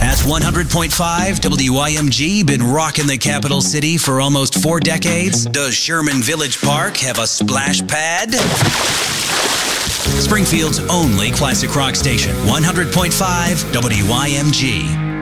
Has 100.5 WYMG been rocking the capital city for almost 4 decades? Does Sherman Village Park have a splash pad? Springfield's only classic rock station, 100.5 WYMG.